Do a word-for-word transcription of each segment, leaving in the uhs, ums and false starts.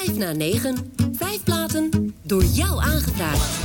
Vijf na negen. Vijf platen door jou aangevraagd.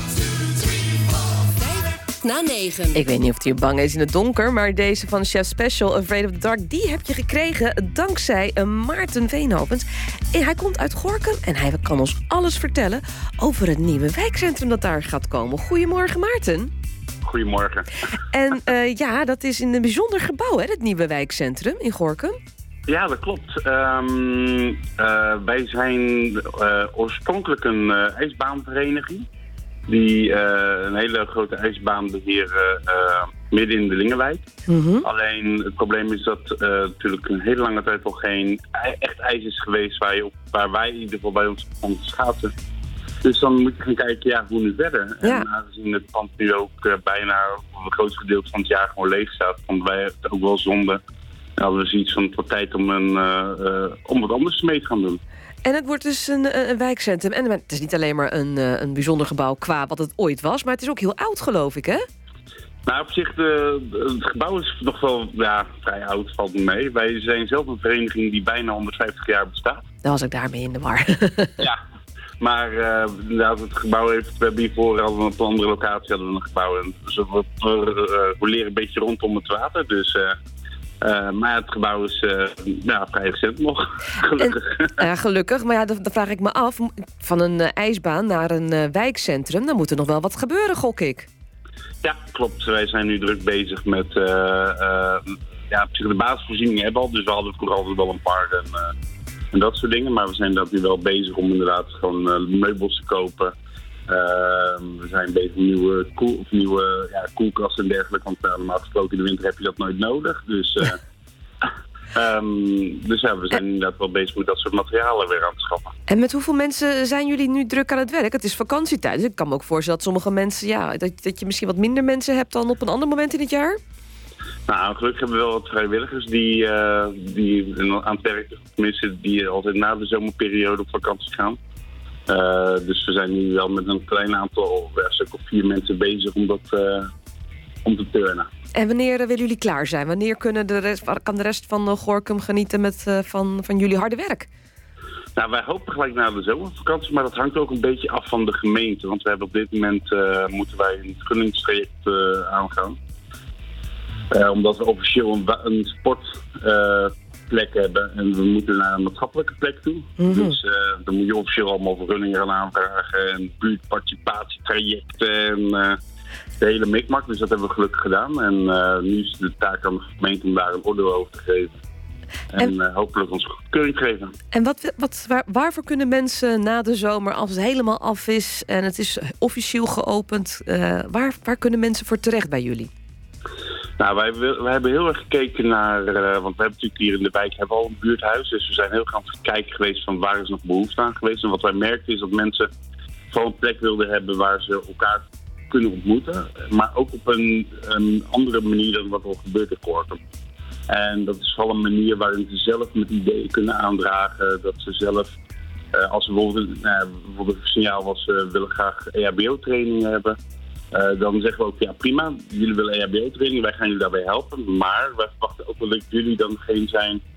Vijf na negen. Ik weet niet of hij bang is in het donker, maar deze van Chef Special, Afraid of the Dark, die heb je gekregen dankzij Maarten Veenhovens. En hij komt uit Gorinchem en hij kan ons alles vertellen over het nieuwe wijkcentrum dat daar gaat komen. Goedemorgen, Maarten. Goedemorgen. En uh, ja, dat is in een bijzonder gebouw, hè, het nieuwe wijkcentrum in Gorinchem. Ja, dat klopt. Um, uh, wij zijn uh, oorspronkelijk een uh, ijsbaanvereniging die uh, een hele grote ijsbaan beheren uh, midden in de Lingenwijk. Mm-hmm. Alleen het probleem is dat uh, natuurlijk een hele lange tijd al geen echt ijs is geweest waar, je op, waar wij in ieder geval bij ons van schaatsen. Dus dan moet je gaan kijken, ja, hoe nu verder. Ja. En aangezien het pand nu ook uh, bijna voor een groot gedeelte van het jaar gewoon leeg staat, vonden wij het ook wel zonde. En hadden we zoiets van, het wordt tijd om, een, uh, uh, om wat anders mee te gaan doen. En het wordt dus een, een wijkcentrum. En het is niet alleen maar een, uh, een bijzonder gebouw qua wat het ooit was, maar het is ook heel oud, geloof ik, hè? Nou, op zich, de, het gebouw is nog wel ja, vrij oud, valt me mee. Wij zijn zelf een vereniging die bijna honderdvijftig jaar bestaat. Dan was ik daarmee in de war. Ja, maar uh, inderdaad, het gebouw heeft, we hebben hiervoor hadden we op een andere locatie hadden we een gebouw. En dus we, we, we leren een beetje rondom het water, dus... Uh, Uh, maar het gebouw is uh, ja, vrij recent nog, gelukkig. En, ja, gelukkig, maar ja, dan, dan vraag ik me af... van een uh, ijsbaan naar een uh, wijkcentrum... dan moet er nog wel wat gebeuren, gok ik. Ja, klopt. Wij zijn nu druk bezig met... Uh, uh, ja, de basisvoorzieningen hebben we al, dus we hadden vroeger altijd wel een park en, uh, en dat soort dingen. Maar we zijn dat nu wel bezig om inderdaad gewoon uh, meubels te kopen... Uh, we zijn bezig met nieuwe, koel, of nieuwe ja, koelkasten en dergelijke. Want uh, normaal gesproken in de winter heb je dat nooit nodig. Dus, uh, um, dus ja, we zijn inderdaad wel bezig met dat soort materialen weer aan te schaffen. En met hoeveel mensen zijn jullie nu druk aan het werk? Het is vakantietijd. Dus ik kan me ook voorstellen dat sommige mensen... Ja, dat, dat je misschien wat minder mensen hebt dan op een ander moment in het jaar? Nou, gelukkig hebben we wel wat vrijwilligers die, uh, die aan het werk... tenminste, die altijd na de zomerperiode op vakantie gaan. Uh, dus we zijn nu wel met een klein aantal, ja, stuk of vier mensen bezig om dat uh, om te turnen. En wanneer uh, willen jullie klaar zijn? Wanneer kunnen de rest, kan de rest van uh, Gorinchem genieten met, uh, van, van jullie harde werk? Nou, wij hopen gelijk na de zomervakantie, maar dat hangt ook een beetje af van de gemeente. Want we hebben op dit moment uh, moeten wij een vergunningstraject uh, aangaan. Uh, omdat we officieel een, een sport... Uh, plek hebben en we moeten naar een maatschappelijke plek toe. Mm-hmm. Dus uh, dan moet je officieel allemaal vergunningen gaan aanvragen en buurtparticipatietrajecten en uh, de hele mikmak. Dus dat hebben we gelukkig gedaan. En uh, nu is de taak aan de gemeente om daar een oordeel over te geven. En, en uh, hopelijk ons goedkeuring geven. En wat, wat, waar, waarvoor kunnen mensen na de zomer, als het helemaal af is en het is officieel geopend, uh, waar, waar kunnen mensen voor terecht bij jullie? Nou, wij, wij hebben heel erg gekeken naar, uh, want we hebben natuurlijk hier in de wijk hebben al een buurthuis. Dus we zijn heel erg aan het kijken geweest van waar is nog behoefte aan geweest. En wat wij merkten is dat mensen vooral een plek wilden hebben waar ze elkaar kunnen ontmoeten. Maar ook op een, een andere manier dan wat al gebeurt in Gorinchem. En dat is vooral een manier waarin ze zelf met ideeën kunnen aandragen. Dat ze zelf, uh, als ze bijvoorbeeld, uh, bijvoorbeeld een signaal was, ze uh, willen graag E H B O-trainingen hebben. Uh, dan zeggen we ook, ja prima, jullie willen E H B O-training, wij gaan jullie daarbij helpen. Maar wij verwachten ook wel dat jullie dan degene zijn